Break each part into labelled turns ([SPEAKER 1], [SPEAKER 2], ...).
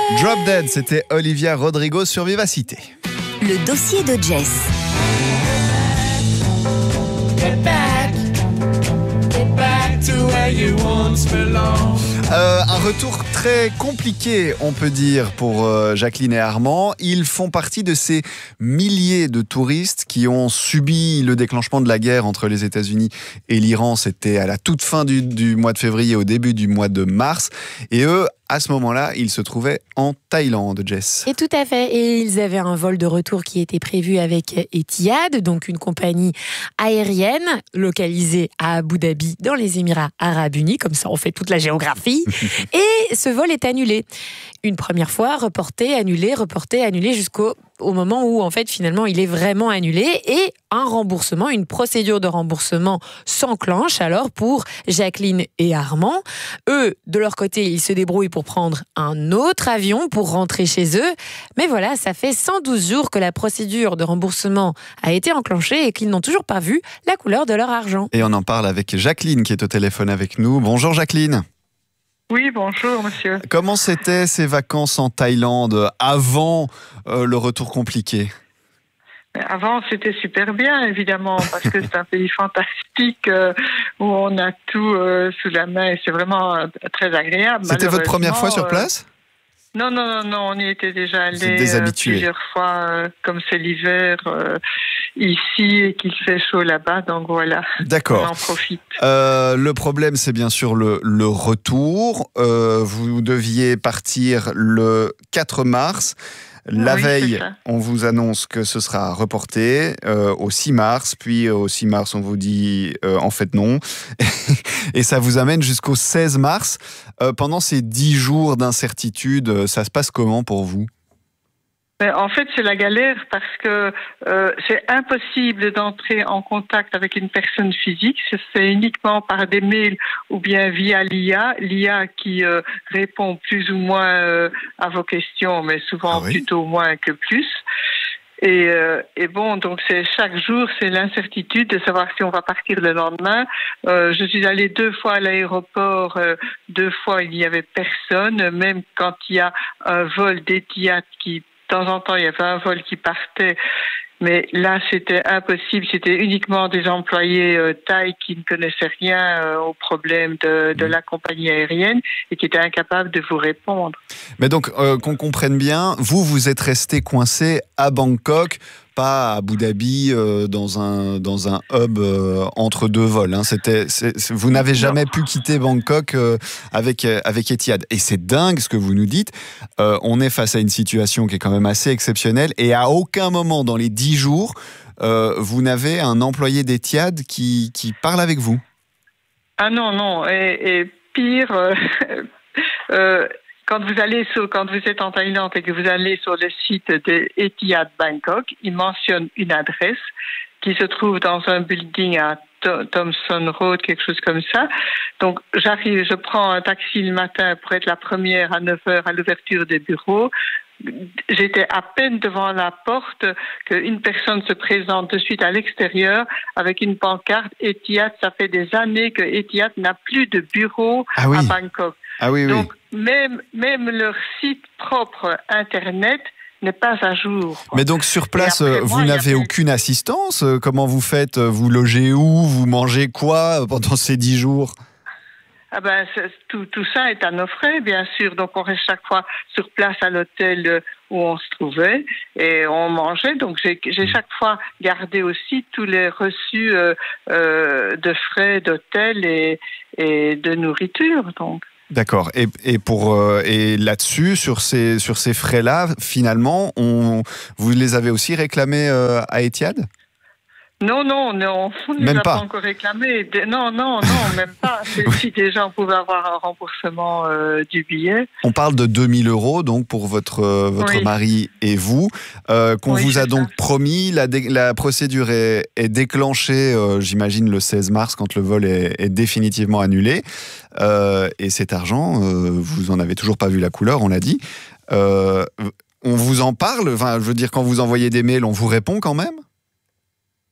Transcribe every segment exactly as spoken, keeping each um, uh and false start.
[SPEAKER 1] Drop Dead, c'était Olivia Rodrigo sur Vivacité.
[SPEAKER 2] Le dossier de Jess.
[SPEAKER 3] Get back, get back to where you once belonged.
[SPEAKER 1] Euh, un retour très compliqué, on peut dire, pour euh, Jacqueline et Armand. Ils font partie de ces milliers de touristes qui ont subi le déclenchement de la guerre entre les États-Unis et l'Iran. C'était à la toute fin du, du mois de février, au début du mois de mars. Et eux, à ce moment-là, ils se trouvaient en Thaïlande, Jess.
[SPEAKER 4] Et tout à fait. Et ils avaient un vol de retour qui était prévu avec Etihad, donc une compagnie aérienne localisée à Abu Dhabi, dans les Émirats Arabes Unis. Comme ça, on fait toute la géographie. Et ce vol est annulé. Une première fois, reporté, annulé, reporté, annulé, jusqu'au au moment où, en fait, finalement, il est vraiment annulé. Et un remboursement, une procédure de remboursement s'enclenche alors pour Jacqueline et Armand. Eux, de leur côté, ils se débrouillent pour prendre un autre avion pour rentrer chez eux. Mais voilà, ça fait cent douze jours que la procédure de remboursement a été enclenchée et qu'ils n'ont toujours pas vu la couleur de leur argent.
[SPEAKER 1] Et on en parle avec Jacqueline qui est au téléphone avec nous. Bonjour Jacqueline.
[SPEAKER 5] Oui, bonjour monsieur.
[SPEAKER 1] Comment c'était ces vacances en Thaïlande avant euh, le retour compliqué ?
[SPEAKER 5] Avant, c'était super bien, évidemment, parce que c'est un pays fantastique euh, où on a tout euh, sous la main et c'est vraiment euh, très agréable.
[SPEAKER 1] C'était votre première fois sur
[SPEAKER 5] euh,
[SPEAKER 1] place ?
[SPEAKER 5] Non, non, non, non, on y était déjà allé
[SPEAKER 1] euh,
[SPEAKER 5] plusieurs fois, euh, comme c'est l'hiver euh, ici et qu'il fait chaud là-bas, donc voilà.
[SPEAKER 1] D'accord.
[SPEAKER 5] On en profite.
[SPEAKER 1] Euh, le problème, c'est bien sûr le, le retour. Euh, vous deviez partir le quatre mars. La
[SPEAKER 5] oui,
[SPEAKER 1] veille, on vous annonce que ce sera reporté euh, au six mars, puis au six mars, on vous dit euh, en fait non. Et ça vous amène jusqu'au seize mars. Euh, pendant ces dix jours d'incertitude, ça se passe comment pour vous ?
[SPEAKER 5] Mais en fait, c'est la galère parce que euh, c'est impossible d'entrer en contact avec une personne physique. C'est uniquement par des mails ou bien via l'I A. L'I A qui euh, répond plus ou moins euh, à vos questions, mais souvent ah oui. plutôt moins que plus. Et, euh, et bon, donc c'est chaque jour, c'est l'incertitude de savoir si on va partir le lendemain. Euh, je suis allée deux fois à l'aéroport, euh, deux fois il n'y avait personne, même quand il y a un vol d'Etihad qui de temps en temps, il y avait un vol qui partait, mais là, c'était impossible. C'était uniquement des employés euh, thaïs qui ne connaissaient rien euh, aux problèmes de, de la compagnie aérienne et qui étaient incapables de vous répondre.
[SPEAKER 1] Mais donc, euh, qu'on comprenne bien, vous, vous êtes resté coincé à Bangkok, pas à Abu Dhabi, euh, dans un dans un hub euh, entre deux vols. Hein. C'était, c'est, c'est, vous n'avez jamais non. pu quitter Bangkok euh, avec euh, avec Etihad. Et c'est dingue ce que vous nous dites. Euh, on est face à une situation qui est quand même assez exceptionnelle. Et à aucun moment dans les dix jours, euh, vous n'avez un employé d'Etihad qui qui parle avec vous.
[SPEAKER 5] Ah non non. Et, et pire. Euh, euh, Quand vous allez sur, quand vous êtes en Thaïlande et que vous allez sur le site de Etihad Bangkok, il mentionne une adresse qui se trouve dans un building à Thomson Road, quelque chose comme ça. Donc, j'arrive, je prends un taxi le matin pour être la première à neuf heures à l'ouverture des bureaux. J'étais à peine devant la porte qu'une personne se présente de suite à l'extérieur avec une pancarte. Etihad, ça fait des années que Etihad n'a plus de bureau ah oui. à Bangkok.
[SPEAKER 1] Ah oui, oui.
[SPEAKER 5] Donc, même, même leur site propre Internet n'est pas à jour.
[SPEAKER 1] Mais donc, sur place, après, vous
[SPEAKER 5] moi,
[SPEAKER 1] n'avez
[SPEAKER 5] avait...
[SPEAKER 1] aucune assistance ? Comment vous faites ? Vous logez où ? Vous mangez quoi pendant ces dix jours ?
[SPEAKER 5] Ah ben, tout, tout ça est à nos frais, bien sûr. Donc, on reste chaque fois sur place à l'hôtel où on se trouvait et on mangeait. Donc, j'ai, j'ai chaque fois gardé aussi tous les reçus euh, euh, de frais d'hôtel et, et de nourriture. Donc.
[SPEAKER 1] D'accord. Et, et pour euh, et là-dessus, sur ces sur ces frais-là, finalement, on vous les avez aussi réclamés euh, à Etihad ?
[SPEAKER 5] Non, non, non, on ne les a pas. pas encore réclamés. Non, non, non, même pas. Oui. Si déjà on pouvait avoir un remboursement euh, du billet.
[SPEAKER 1] On parle de deux mille euros donc pour votre euh, votre oui. mari et vous, euh, qu'on oui, vous a donc ça. promis. La, dé- la procédure est, est déclenchée, euh, j'imagine, le seize mars quand le vol est, est définitivement annulé. Euh, et cet argent, euh, vous en avez toujours pas vu la couleur, on l'a dit. Euh, on vous en parle. Enfin, je veux dire, quand vous envoyez des mails, on vous répond quand même ?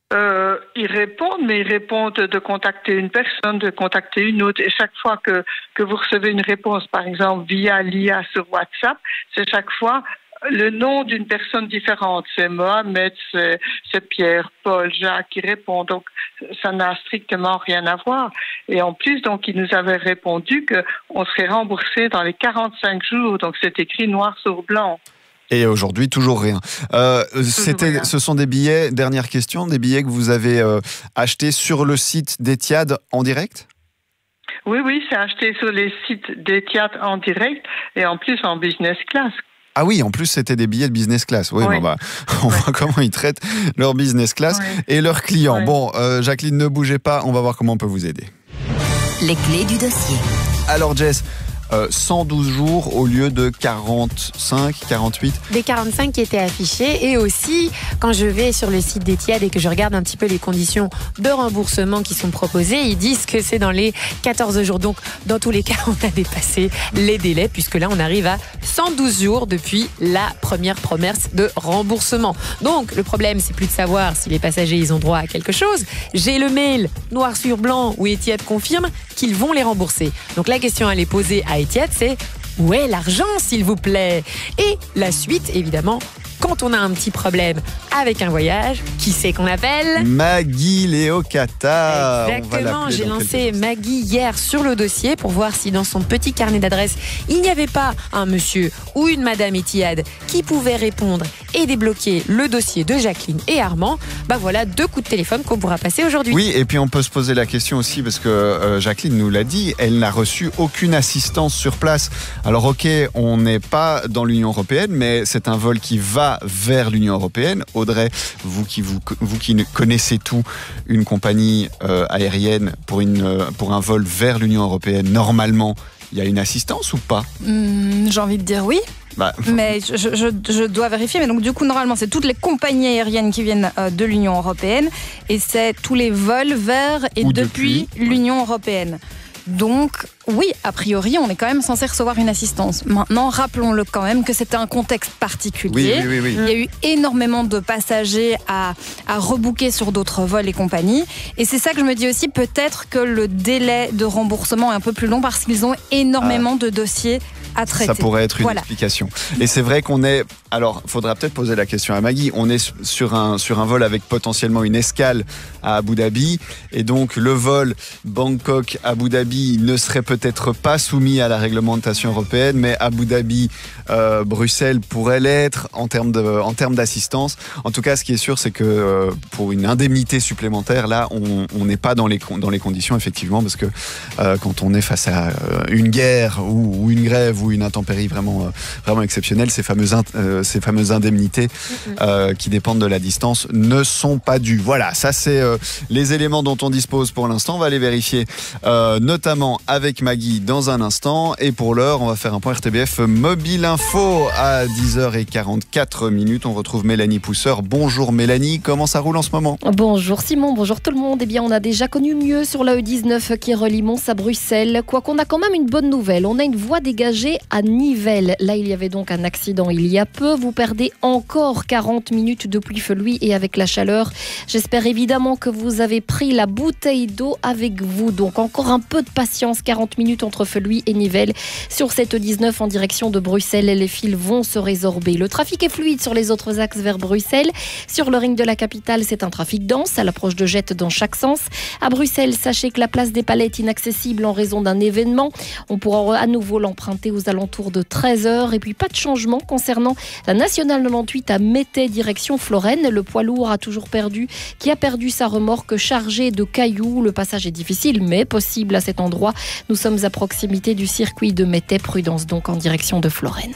[SPEAKER 5] Euh, ils répondent, mais ils répondent de contacter une personne, de contacter une autre. Et chaque fois que, que vous recevez une réponse, par exemple via l'I A sur WhatsApp, c'est chaque fois le nom d'une personne différente. C'est Mohamed, c'est, c'est Pierre, Paul, Jacques qui répond. Donc, ça n'a strictement rien à voir. Et en plus, donc, ils nous avaient répondu qu'on serait remboursé dans les quarante-cinq jours. Donc, c'est écrit noir sur blanc.
[SPEAKER 1] Et aujourd'hui, toujours rien. Euh, c'était,
[SPEAKER 5] rien.
[SPEAKER 1] Ce sont des billets, dernière question, des billets que vous avez euh, achetés sur le site d'Etihad en direct ?
[SPEAKER 5] Oui, oui, c'est acheté sur les sites d'Etihad en direct et en plus en business class.
[SPEAKER 1] Ah oui, en plus, c'était des billets de business class. Oui,
[SPEAKER 5] Oui.
[SPEAKER 1] bon, bah, on
[SPEAKER 5] Oui.
[SPEAKER 1] voit comment ils traitent leur business class
[SPEAKER 5] Oui.
[SPEAKER 1] et leurs clients.
[SPEAKER 5] Oui.
[SPEAKER 1] Bon, euh, Jacqueline, ne bougez pas, on va voir comment on peut vous aider.
[SPEAKER 2] Les clés du dossier.
[SPEAKER 1] Alors, Jess, euh, cent douze jours au lieu de quarante-cinq, quarante-huit.
[SPEAKER 4] Des quarante-cinq qui étaient affichés. Et aussi, quand je vais sur le site d'Etihad et que je regarde un petit peu les conditions de remboursement qui sont proposées, ils disent que c'est dans les quatorze jours. Donc, dans tous les cas, on a dépassé les délais puisque là, on arrive à cent douze jours depuis la première promesse de remboursement. Donc, le problème, c'est plus de savoir si les passagers, ils ont droit à quelque chose. J'ai le mail noir sur blanc où Etihad confirme qu'ils vont les rembourser. Donc, la question à les poser à Etihad, c'est où est l'argent, s'il vous plaît ? Et la suite, évidemment, quand on a un petit problème avec un voyage, qui c'est qu'on appelle ?
[SPEAKER 1] Maggie Léocata.
[SPEAKER 4] Exactement, j'ai lancé Maggie hier sur le dossier pour voir si dans son petit carnet d'adresses, il n'y avait pas un monsieur ou une madame Etihad qui pouvait répondre et débloquer le dossier de Jacqueline et Armand. Bah voilà, deux coups de téléphone qu'on pourra passer aujourd'hui.
[SPEAKER 1] Oui, et puis on peut se poser la question aussi, parce que euh, Jacqueline nous l'a dit, elle n'a reçu aucune assistance sur place. Alors ok, on n'est pas dans l'Union européenne, mais c'est un vol qui va vers l'Union européenne. Audrey, vous qui, vous, vous qui connaissez tout, une compagnie euh, aérienne pour, une, euh, pour un vol vers l'Union européenne, normalement, il y a une assistance ou pas ?
[SPEAKER 6] Hum, j'ai envie de dire oui.
[SPEAKER 1] Bah,
[SPEAKER 6] Mais je, je, je dois vérifier. Mais donc, du coup, normalement, c'est toutes les compagnies aériennes qui viennent euh, de l'Union européenne et c'est tous les vols vers et
[SPEAKER 1] Ou
[SPEAKER 6] depuis,
[SPEAKER 1] depuis,
[SPEAKER 6] l'Union européenne. Donc, oui, a priori, on est quand même censé recevoir une assistance. Maintenant, rappelons-le quand même que c'était un contexte
[SPEAKER 1] oui,
[SPEAKER 6] particulier.
[SPEAKER 1] oui, oui, oui.
[SPEAKER 6] Il y a eu énormément de passagers à, à rebooker sur d'autres vols et compagnie. Et c'est ça que je me dis aussi, peut-être que le délai de remboursement est un peu plus long parce qu'ils ont énormément de dossiers à traiter.
[SPEAKER 1] Ça pourrait être une
[SPEAKER 6] Voilà.
[SPEAKER 1] explication. Et c'est vrai qu'on est... Alors, il faudra peut-être poser la question à Maggie. On est sur un, sur un vol avec potentiellement une escale à Abu Dhabi. Et donc, le vol Bangkok-Abu Dhabi ne serait peut-être pas soumis à la réglementation européenne, mais Abu Dhabi-Bruxelles euh, pourrait l'être en termes de, en termes d'assistance. En tout cas, ce qui est sûr, c'est que euh, pour une indemnité supplémentaire, là, on n'est pas dans les, dans les conditions, effectivement, parce que euh, quand on est face à euh, une guerre ou, ou une grève ou une intempérie vraiment, euh, vraiment exceptionnelle, ces fameuses, in, euh, ces fameuses indemnités euh, qui dépendent de la distance ne sont pas dues. Voilà, ça c'est euh, les éléments dont on dispose pour l'instant. On va les vérifier euh, notamment avec Maggie dans un instant. Et pour l'heure, on va faire un point R T B F Mobile Info à dix heures quarante-quatre minutes. On retrouve Mélanie Pousseur. Bonjour Mélanie, comment ça roule en ce moment ?
[SPEAKER 7] Bonjour Simon, bonjour tout le monde. Eh bien, on a déjà connu mieux sur la E dix-neuf qui relie Mons à Bruxelles. Quoique on a quand même une bonne nouvelle. On a une voie dégagée à Nivelles. Là, il y avait donc un accident il y a peu. Vous perdez encore quarante minutes depuis Feluy et avec la chaleur. J'espère évidemment que vous avez pris la bouteille d'eau avec vous. Donc encore un peu de patience, quarante minutes entre Feluy et Nivelles. Sur cette E dix-neuf en direction de Bruxelles, les fils vont se résorber. Le trafic est fluide sur les autres axes vers Bruxelles. Sur le ring de la capitale, c'est un trafic dense à l'approche de Jette dans chaque sens. À Bruxelles, sachez que la place des Palais est inaccessible en raison d'un événement. On pourra à nouveau l'emprunter aux alentours de treize heures. Et puis pas de changement concernant la nationale quatre-vingt-dix-huit à Mettey, direction Florenne. Le poids lourd a toujours perdu, qui a perdu sa remorque chargée de cailloux. Le passage est difficile, mais possible à cet endroit. Nous sommes à proximité du circuit de Mettey. Prudence donc en direction de Florenne.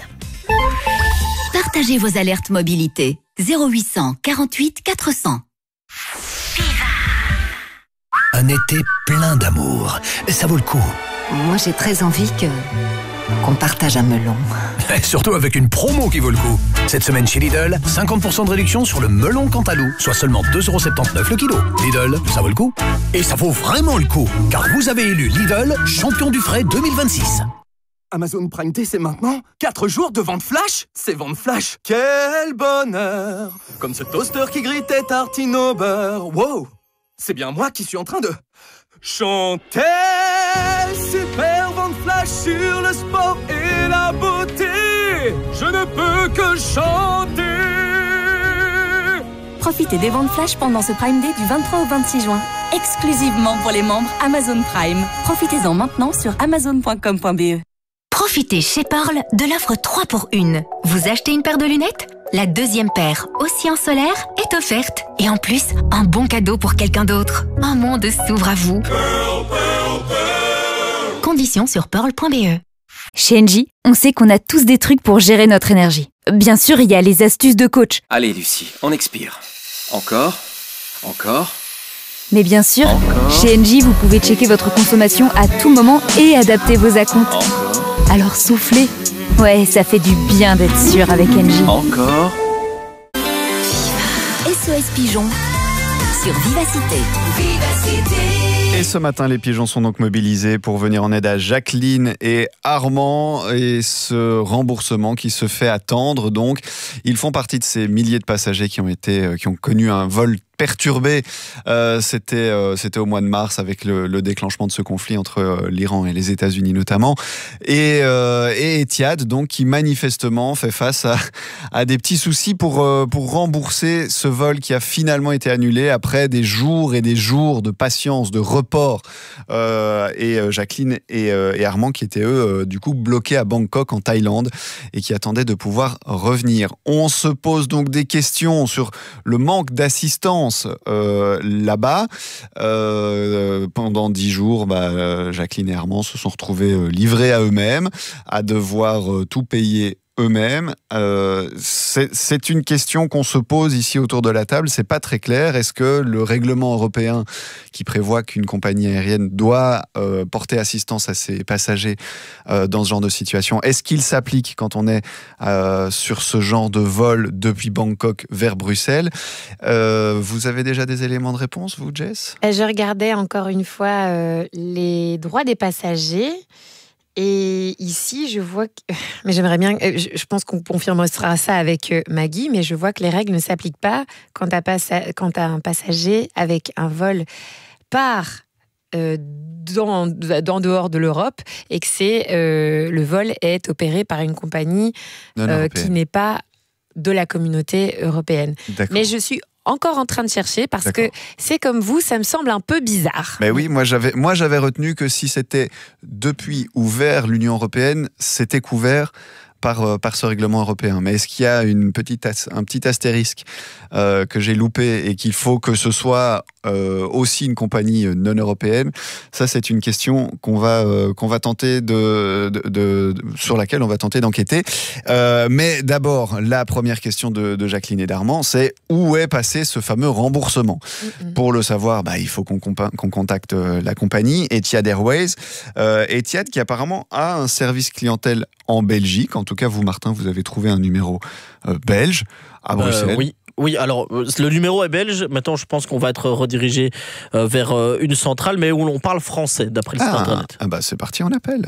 [SPEAKER 2] Partagez vos alertes mobilité. zéro huit cent quarante-huit quatre cents.
[SPEAKER 8] Un été plein d'amour. Ça vaut le coup.
[SPEAKER 2] Moi, j'ai très envie que qu'on partage un melon.
[SPEAKER 8] Et surtout avec une promo qui vaut le coup. Cette semaine chez Lidl, cinquante pour cent de réduction sur le melon Cantalou, soit seulement deux euros soixante-dix-neuf le kilo. Lidl, ça vaut le coup. Et ça vaut vraiment le coup, car vous avez élu Lidl champion du frais deux mille vingt-six.
[SPEAKER 9] Amazon Prime Day, c'est maintenant. Quatre jours de vente flash. C'est vente flash. Quel bonheur. Comme ce toaster qui grille tes tartines au beurre. Wow. C'est bien moi qui suis en train de chanter. Super vente flash sur le sport et la beauté. Je ne peux que chanter.
[SPEAKER 10] Profitez des ventes flash pendant ce Prime Day du vingt-trois au vingt-six juin. Exclusivement pour les membres Amazon Prime. Profitez-en maintenant sur amazon point com point b e.
[SPEAKER 2] Profitez chez Pearl de l'offre trois pour une. Vous achetez une paire de lunettes ? La deuxième paire, aussi en solaire, est offerte. Et en plus, un bon cadeau pour quelqu'un d'autre. Un monde s'ouvre à vous.
[SPEAKER 3] Pearl, Pearl, Pearl.
[SPEAKER 2] Conditions sur pearl point b e.
[SPEAKER 11] Chez Engie, on sait qu'on a tous des trucs pour gérer notre énergie. Bien sûr, il y a les astuces de coach.
[SPEAKER 12] Allez Lucie, on expire. Encore, encore.
[SPEAKER 11] Mais bien sûr,
[SPEAKER 12] Encore.
[SPEAKER 11] Chez Engie, vous pouvez checker votre consommation à tout moment et adapter vos acomptes.
[SPEAKER 12] Encore.
[SPEAKER 11] Alors soufflez. Ouais, ça fait du bien d'être sûr avec Engie.
[SPEAKER 12] Encore.
[SPEAKER 2] S O S Pigeon sur Vivacité. Vivacité.
[SPEAKER 1] Et ce matin, les pigeons sont donc mobilisés pour venir en aide à Jacqueline et Armand. Et ce remboursement qui se fait attendre, donc, ils font partie de ces milliers de passagers qui ont été, qui ont connu un vol perturbé. Euh, c'était, euh, c'était au mois de mars avec le, le déclenchement de ce conflit entre euh, l'Iran et les États-Unis notamment. Et, euh, et Etihad, donc, qui manifestement fait face à, à des petits soucis pour, euh, pour rembourser ce vol qui a finalement été annulé après des jours et des jours de patience, de report. Euh, et euh, Jacqueline et, euh, et Armand qui étaient eux, euh, du coup, bloqués à Bangkok en Thaïlande et qui attendaient de pouvoir revenir. On se pose donc des questions sur le manque d'assistance Euh, là-bas. Euh, pendant dix jours, bah, euh, Jacqueline et Armand se sont retrouvés euh, livrés à eux-mêmes, à devoir euh, tout payer eux-mêmes. Euh, c'est, c'est une question qu'on se pose ici autour de la table. C'est pas très clair. Est-ce que le règlement européen qui prévoit qu'une compagnie aérienne doit euh, porter assistance à ses passagers euh, dans ce genre de situation, est-ce qu'il s'applique quand on est euh, sur ce genre de vol depuis Bangkok vers Bruxelles? euh, Vous avez déjà des éléments de réponse, vous, Jess?
[SPEAKER 4] Je regardais encore une fois euh, les droits des passagers. Et ici, je vois que... Mais j'aimerais bien... Je pense qu'on confirmera ça avec Maggie, mais je vois que les règles ne s'appliquent pas quand tu as un passager avec un vol part euh, dans, dans dehors de l'Europe et que c'est, euh, le vol est opéré par une compagnie euh, qui n'est pas de la communauté européenne.
[SPEAKER 1] D'accord.
[SPEAKER 4] Mais je suis encore en train de chercher parce D'accord. que c'est comme vous, ça me semble un peu bizarre.
[SPEAKER 1] Mais oui, moi j'avais, moi j'avais retenu que si c'était depuis ou vers l'Union européenne, c'était couvert par, par ce règlement européen. Mais est-ce qu'il y a une petite, un petit astérisque euh, que j'ai loupé et qu'il faut que ce soit euh, aussi une compagnie non européenne? Ça, c'est une question qu'on va, euh, qu'on va tenter de, de, de, de, sur laquelle on va tenter d'enquêter. Euh, mais d'abord, la première question de, de Jacqueline et d'Armand, c'est où est passé ce fameux remboursement? Mm-hmm. Pour le savoir, bah, il faut qu'on, compa- qu'on contacte la compagnie Etihad Airways. Euh, Etihad qui apparemment a un service clientèle en Belgique. En tout cas, vous, Martin, vous avez trouvé un numéro euh, belge à Bruxelles.
[SPEAKER 13] Euh, oui. Oui, alors le numéro est belge. Maintenant, je pense qu'on va être redirigé euh, vers euh, une centrale, mais où l'on parle français, d'après le site
[SPEAKER 1] ah,
[SPEAKER 13] internet.
[SPEAKER 1] Ah bah c'est parti, on appelle.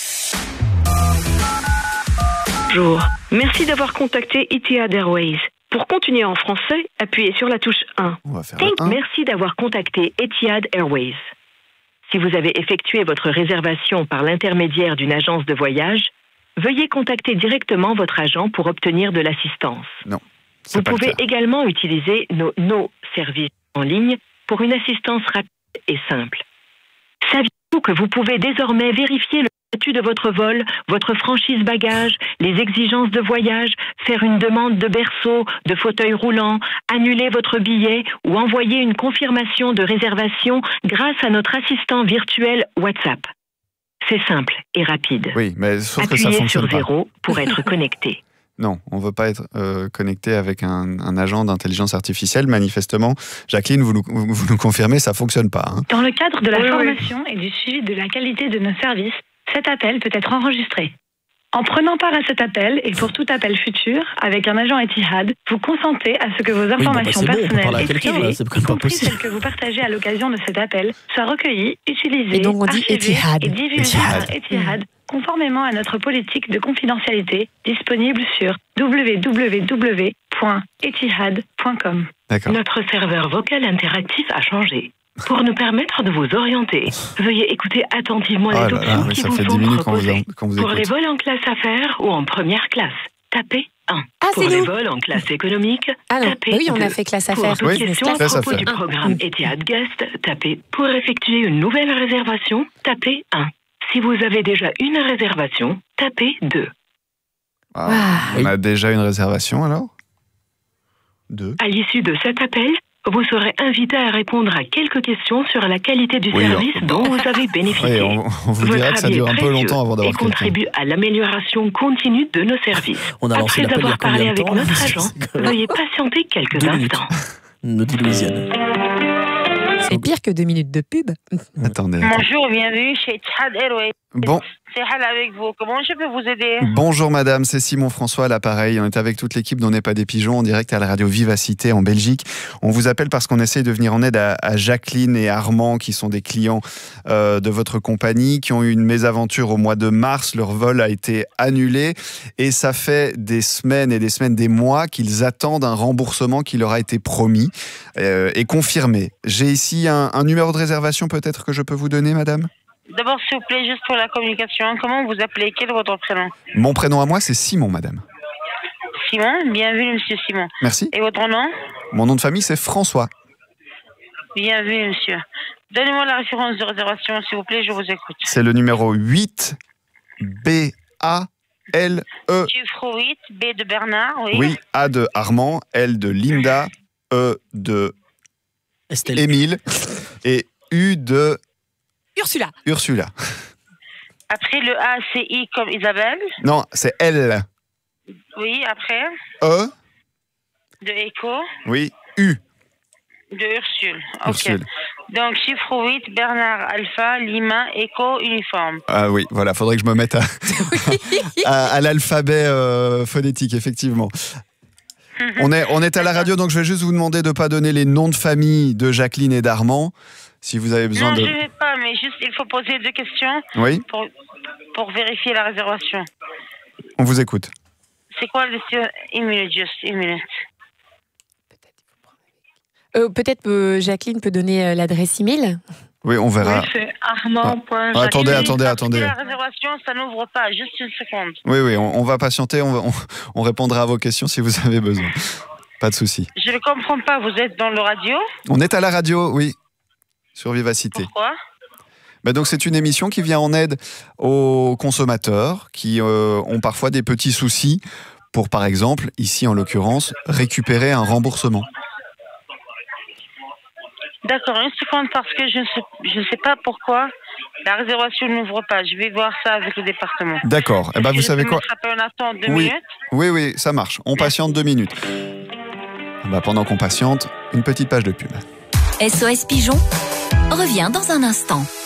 [SPEAKER 14] Bonjour, merci d'avoir contacté Etihad Airways. Pour continuer en français, appuyez sur la touche un.
[SPEAKER 1] On va faire
[SPEAKER 14] Thank-
[SPEAKER 1] un.
[SPEAKER 14] Merci d'avoir contacté Etihad Airways. Si vous avez effectué votre réservation par l'intermédiaire d'une agence de voyage, veuillez contacter directement votre agent pour obtenir de l'assistance.
[SPEAKER 1] Non.
[SPEAKER 14] Vous pouvez également utiliser nos, nos services en ligne pour une assistance rapide et simple. Saviez-vous que vous pouvez désormais vérifier le statut de votre vol, votre franchise bagage, les exigences de voyage, faire une demande de berceau, de fauteuil roulant, annuler votre billet ou envoyer une confirmation de réservation grâce à notre assistant virtuel WhatsApp? C'est simple et rapide.
[SPEAKER 1] Oui, mais sauf
[SPEAKER 14] Appuyez
[SPEAKER 1] que ça fonctionne
[SPEAKER 14] sur
[SPEAKER 1] pas.
[SPEAKER 14] zéro pour être connecté.
[SPEAKER 1] Non, on ne veut pas être euh, connecté avec un, un agent d'intelligence artificielle. Manifestement, Jacqueline, vous nous, vous nous confirmez, ça ne fonctionne pas. Hein.
[SPEAKER 15] Dans le cadre de la
[SPEAKER 14] Oui, oui.
[SPEAKER 15] formation et du suivi de la qualité de nos services, cet appel peut être enregistré. En prenant part à cet appel et pour tout appel futur, avec un agent Etihad, vous consentez à ce que vos informations
[SPEAKER 13] oui, bon, bah, c'est bon, on peut
[SPEAKER 15] personnelles
[SPEAKER 13] parler à
[SPEAKER 15] et
[SPEAKER 13] quelqu'un,
[SPEAKER 15] privées,
[SPEAKER 13] là, c'est quand
[SPEAKER 15] y
[SPEAKER 13] même pas
[SPEAKER 15] compris
[SPEAKER 13] possible.
[SPEAKER 15] celles que vous partagez à l'occasion de cet appel, soient recueillies, utilisées,
[SPEAKER 4] Et donc on dit
[SPEAKER 15] archivées
[SPEAKER 4] Etihad.
[SPEAKER 15] et divulguées
[SPEAKER 1] Etihad.
[SPEAKER 15] par Etihad conformément à notre politique de confidentialité disponible sur w w w point etihad point com.
[SPEAKER 14] Notre serveur vocal interactif a changé. Pour nous permettre de vous orienter, veuillez écouter attentivement les
[SPEAKER 1] Oh là
[SPEAKER 14] options
[SPEAKER 1] là, oui,
[SPEAKER 14] qui
[SPEAKER 1] ça
[SPEAKER 14] vous
[SPEAKER 1] fait
[SPEAKER 14] sont
[SPEAKER 1] dix minutes qu'on vous,
[SPEAKER 14] proposées.
[SPEAKER 1] qu'on vous
[SPEAKER 14] Pour les
[SPEAKER 1] écoute.
[SPEAKER 14] vols en classe affaires ou en première classe, tapez un.
[SPEAKER 4] Ah,
[SPEAKER 14] Pour
[SPEAKER 4] c'est
[SPEAKER 14] les
[SPEAKER 4] nous.
[SPEAKER 14] vols en classe économique,
[SPEAKER 4] Ah non,
[SPEAKER 14] tapez
[SPEAKER 4] bah oui, on a
[SPEAKER 14] deux.
[SPEAKER 4] fait classe
[SPEAKER 14] Pour
[SPEAKER 4] affaires.
[SPEAKER 14] toute
[SPEAKER 1] Oui,
[SPEAKER 14] question à
[SPEAKER 1] classe
[SPEAKER 14] propos
[SPEAKER 1] affaires.
[SPEAKER 14] du programme Etihad Guest, tapez pour effectuer une nouvelle réservation, tapez un. Si vous avez déjà une réservation, tapez deux.
[SPEAKER 1] Ah, on a déjà une réservation alors Deux.
[SPEAKER 14] À l'issue de cet appel, vous serez invité à répondre à quelques questions sur la qualité du
[SPEAKER 1] Oui,
[SPEAKER 14] service
[SPEAKER 1] on-
[SPEAKER 14] dont vous avez bénéficié.
[SPEAKER 1] Oui, on, on vous
[SPEAKER 14] Votre
[SPEAKER 1] dira que ça
[SPEAKER 14] avis
[SPEAKER 1] dure
[SPEAKER 14] est
[SPEAKER 1] un peu
[SPEAKER 14] précieux
[SPEAKER 1] longtemps avant
[SPEAKER 14] et
[SPEAKER 1] d'avoir quelqu'un.
[SPEAKER 14] contribue à l'amélioration continue de nos services.
[SPEAKER 13] On a lancé
[SPEAKER 14] Après
[SPEAKER 13] l'appel il y a
[SPEAKER 14] avoir parlé
[SPEAKER 13] combien de
[SPEAKER 14] avec
[SPEAKER 13] temps,
[SPEAKER 14] notre
[SPEAKER 13] là
[SPEAKER 14] agent,
[SPEAKER 13] C'est quand même-
[SPEAKER 14] veuillez patienter quelques
[SPEAKER 13] Deux minutes.
[SPEAKER 14] instants.
[SPEAKER 13] Nous dit Louisiane.
[SPEAKER 4] C'est pire que deux minutes de pub.
[SPEAKER 1] Attendez.
[SPEAKER 16] Bonjour, bienvenue chez Etihad Airways.
[SPEAKER 1] Bon.
[SPEAKER 16] C'est Hal avec vous. Comment je peux vous aider?
[SPEAKER 1] Bonjour madame, c'est Simon François à l'appareil. On est avec toute l'équipe d'On n'est pas des pigeons en direct à la radio Vivacité en Belgique. On vous appelle parce qu'on essaye de venir en aide à, à Jacqueline et Armand qui sont des clients euh, de votre compagnie qui ont eu une mésaventure au mois de mars. Leur vol a été annulé et ça fait des semaines et des semaines, des mois qu'ils attendent un remboursement qui leur a été promis euh, et confirmé. J'ai ici un, un numéro de réservation peut-être que je peux vous donner madame?
[SPEAKER 16] D'abord, s'il vous plaît, juste pour la communication, comment vous appelez? Quel est votre prénom?
[SPEAKER 1] Mon prénom à moi c'est Simon madame.
[SPEAKER 16] Simon, bienvenue monsieur Simon.
[SPEAKER 1] Merci.
[SPEAKER 16] Et votre nom?
[SPEAKER 1] Mon nom de famille c'est François.
[SPEAKER 16] Bienvenue monsieur. Donnez-moi la référence de réservation, s'il vous plaît, je vous écoute.
[SPEAKER 1] C'est le numéro huit B A L E.
[SPEAKER 16] Chiffre huit, B de Bernard, oui.
[SPEAKER 1] Oui, A de Armand, L de Linda, E de Émile et U de
[SPEAKER 4] Ursula.
[SPEAKER 1] Ursula.
[SPEAKER 16] Après le A, c'est I comme Isabelle.
[SPEAKER 1] Non, c'est L.
[SPEAKER 16] Oui, après.
[SPEAKER 1] E,
[SPEAKER 16] De Echo.
[SPEAKER 1] oui, U.
[SPEAKER 16] De Ursule. Ok.
[SPEAKER 1] Ursule.
[SPEAKER 16] Donc, chiffre huit, Bernard, Alpha, Lima, Echo, uniforme.
[SPEAKER 1] Ah oui, voilà, faudrait que je me mette à, à, à l'alphabet euh, phonétique, effectivement. On est, on est à la radio, donc je vais juste vous demander de ne pas donner les noms de famille de Jacqueline et d'Armand. Si vous avez besoin
[SPEAKER 16] non,
[SPEAKER 1] de...
[SPEAKER 16] je ne vais pas, mais juste, il faut poser deux questions
[SPEAKER 1] Oui.
[SPEAKER 16] pour, pour vérifier la réservation.
[SPEAKER 1] On vous écoute.
[SPEAKER 16] C'est quoi le destination? Une minute, juste une minute.
[SPEAKER 4] Euh, Peut-être que Jacqueline peut donner euh, l'adresse email.
[SPEAKER 1] Oui, on verra.
[SPEAKER 5] Oui, c'est armand.
[SPEAKER 1] Ah, attendez, attendez, attendez.
[SPEAKER 16] La réservation, ça n'ouvre pas, juste une seconde.
[SPEAKER 1] Oui, oui, on, on va patienter, on, va- on, on répondra à vos questions si vous avez besoin. Pas de souci.
[SPEAKER 16] Je ne comprends pas, vous êtes dans le radio?
[SPEAKER 1] On est à la radio, oui, sur Vivacité.
[SPEAKER 16] Pourquoi?
[SPEAKER 1] Bah donc c'est une émission qui vient en aide aux consommateurs qui euh, ont parfois des petits soucis pour, par exemple, ici en l'occurrence, récupérer un remboursement.
[SPEAKER 16] D'accord, une seconde, parce que je ne sais, je ne sais pas pourquoi la réservation n'ouvre pas. Je vais voir ça avec le département.
[SPEAKER 1] D'accord. Eh ben, vous
[SPEAKER 16] Je
[SPEAKER 1] savez
[SPEAKER 16] peux
[SPEAKER 1] quoi?
[SPEAKER 16] mettre un peu en attente deux
[SPEAKER 1] Oui,
[SPEAKER 16] minutes.
[SPEAKER 1] oui, oui, ça marche. On patiente deux minutes. Bah, pendant qu'on patiente, une petite page de pub.
[SPEAKER 2] S O S Pigeon revient dans un instant.